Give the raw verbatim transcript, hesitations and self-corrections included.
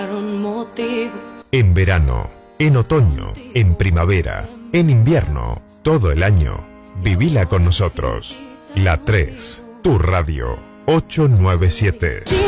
En verano, en otoño, en primavera, en invierno, todo el año, vivila con nosotros. La tres, tu radio, ochocientos noventa y siete.